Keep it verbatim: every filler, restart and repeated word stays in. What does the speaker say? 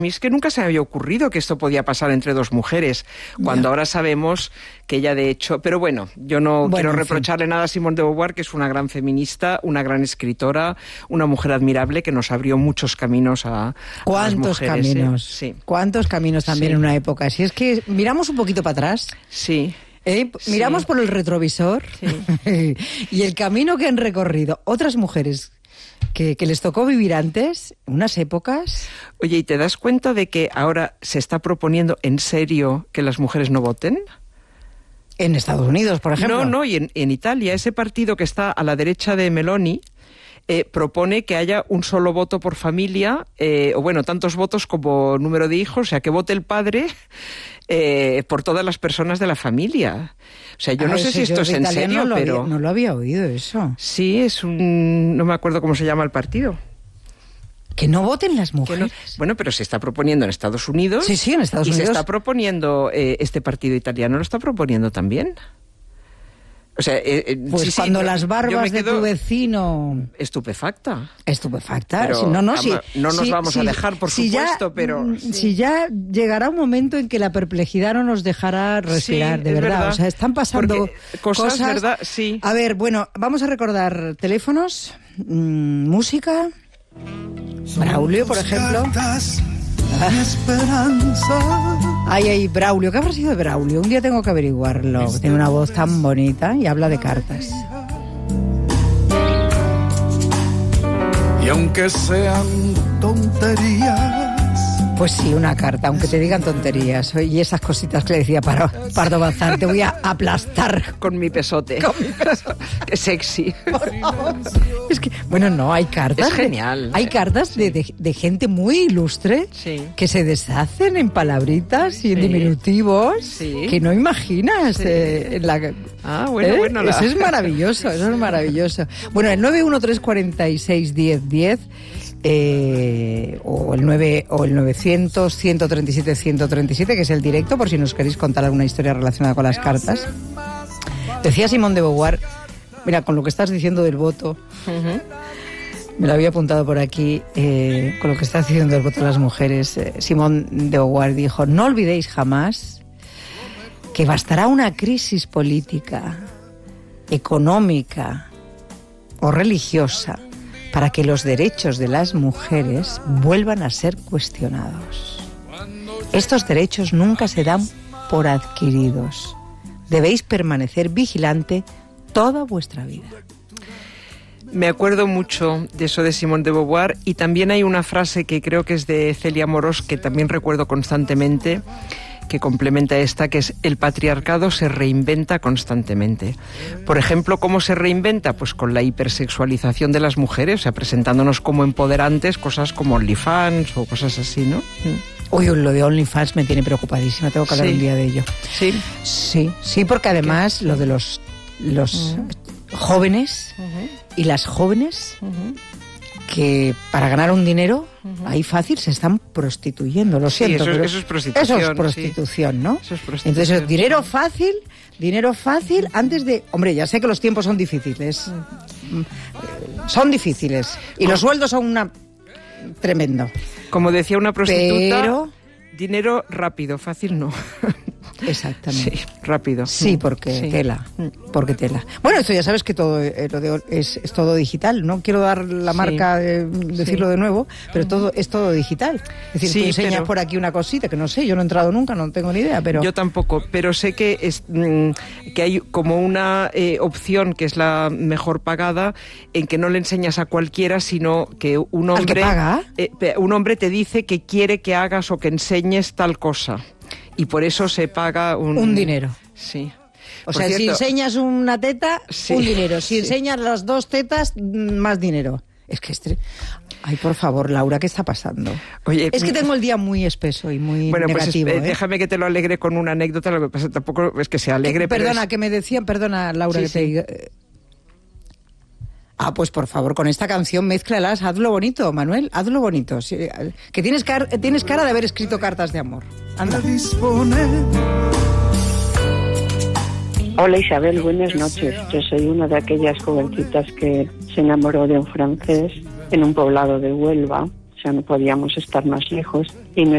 A mí es que nunca se me había ocurrido que esto podía pasar entre dos mujeres, cuando ya. Ahora sabemos que ella de hecho... Pero bueno, yo no bueno, quiero reprocharle nada a Simone de Beauvoir, que es una gran feminista, una gran escritora, una mujer admirable que nos abrió muchos caminos a, ¿Cuántos a las mujeres. caminos? ¿eh? Sí. ¿Cuántos caminos también sí. en una época? Si es que miramos un poquito para atrás... Sí. ¿Eh? Miramos sí. por el retrovisor sí. y el camino que han recorrido otras mujeres... Que, que les tocó vivir antes, unas épocas... Oye, ¿y te das cuenta de que ahora se está proponiendo en serio que las mujeres no voten? En Estados Unidos, por ejemplo. No, no, y en, en Italia, ese partido que está a la derecha de Meloni... Eh, propone que haya un solo voto por familia, eh, o bueno, tantos votos como número de hijos, o sea, que vote el padre eh, por todas las personas de la familia. O sea, yo ah, no sé si esto es en serio, no pero... Había, no lo había oído eso. Sí, es un... no me acuerdo cómo se llama el partido. Que no voten las mujeres. No, bueno, pero se está proponiendo en Estados Unidos. Sí, sí, en Estados y Unidos. Y se está proponiendo, eh, este partido italiano lo está proponiendo también. O sea, eh, pues sí, cuando sí, las barbas de tu vecino... Estupefacta. Estupefacta. Pero, si, no, no, ama, si, no nos si, vamos si, a dejar, por si supuesto, ya, pero... Sí. Si ya llegará un momento en que la perplejidad no nos dejará respirar, sí, de verdad. verdad. O sea, están pasando cosas, cosas... ¿verdad? Sí. A ver, bueno, vamos a recordar teléfonos, mmm, música... Braulio, por ejemplo... Ay, ay, Braulio, ¿qué habrá sido de Braulio? Un día tengo que averiguarlo. Tiene una voz tan bonita y habla de cartas. Y aunque sean tonterías... Pues sí, una carta, aunque te digan tonterías. Y esas cositas que le decía Pardo Bazán, te voy a aplastar. Con mi pesote. Con mi pesote. Qué sexy. Es que, bueno, no, hay cartas. Es genial. De, hay cartas sí. de, de, de gente muy ilustre sí. que se deshacen en palabritas y en sí. diminutivos sí. que no imaginas. Sí. Eh, en la, ah, bueno, ¿eh? bueno. La... Eso es maravilloso, eso es maravilloso. Bueno, el nueve uno tres cuatro seis diez diez eh, o el nueve o el novecientos ciento treinta y siete ciento treinta y siete, que es el directo, por si nos queréis contar alguna historia relacionada con las cartas. Decía Simone de Beauvoir, mira, con lo que estás diciendo del voto, uh-huh. me lo había apuntado por aquí, eh, con lo que estás diciendo del voto de las mujeres, eh, Simone de Beauvoir dijo: no olvidéis jamás que bastará una crisis política, económica o religiosa para que los derechos de las mujeres vuelvan a ser cuestionados. Estos derechos nunca se dan por adquiridos. Debéis permanecer vigilante toda vuestra vida. Me acuerdo mucho de eso de Simone de Beauvoir, y también hay una frase que creo que es de Celia Amorós, que también recuerdo constantemente, que complementa esta, que es: el patriarcado se reinventa constantemente. Por ejemplo, ¿cómo se reinventa? Pues con la hipersexualización de las mujeres, o sea, presentándonos como empoderantes, cosas como OnlyFans o cosas así, ¿no? Uy, lo de OnlyFans me tiene preocupadísima, tengo que hablar sí. un día de ello. Sí. Sí, sí, porque además ¿qué? Lo de los, los uh-huh. jóvenes uh-huh. y las jóvenes... Uh-huh. que para ganar un dinero, uh-huh. ahí fácil, se están prostituyendo, lo sí, siento. Eso, pero eso es prostitución. Eso es prostitución, sí. ¿no? Eso es prostitución. Entonces, dinero fácil, dinero fácil, antes de... Hombre, ya sé que los tiempos son difíciles. Uh-huh. Son difíciles. Y los sueldos son una... tremendo. Como decía una prostituta, pero... dinero rápido, fácil no. Exactamente. Sí, rápido. Sí, porque sí. tela, porque tela. Bueno, esto ya sabes que todo eh, lo de, es, es todo digital. No quiero dar la marca, sí. de, decirlo sí. de nuevo, pero todo es todo digital. Es decir, sí, tú enseñas pero... por aquí una cosita que no sé, yo no he entrado nunca, no tengo ni idea, pero... Yo tampoco, pero sé que, es, mmm, que hay como una eh, opción que es la mejor pagada, en que no le enseñas a cualquiera, sino que un hombre... ¿Al que paga? Eh, un hombre te dice que quiere que hagas o que enseñes tal cosa. Y por eso se paga un... Un dinero. Sí. O por sea, cierto, si enseñas una teta, sí, un dinero. Si sí. enseñas las dos tetas, más dinero. Es que... Estre... Ay, por favor, Laura, ¿qué está pasando? Oye, es que tengo el día muy espeso y muy bueno, negativo. Pues, eh, ¿eh? Déjame que te lo alegre con una anécdota. Lo que pasa tampoco es que sea alegre, que, Perdona, pero es... que me decían... Perdona, Laura, sí, que te diga... Sí. Ah, pues por favor, con esta canción mézclalas, hazlo bonito, Manuel, hazlo bonito. Que tienes, car tienes cara de haber escrito cartas de amor. Anda. Hola Isabel, buenas noches. Yo soy una de aquellas jovencitas que se enamoró de un francés en un poblado de Huelva. O sea, no podíamos estar más lejos. Y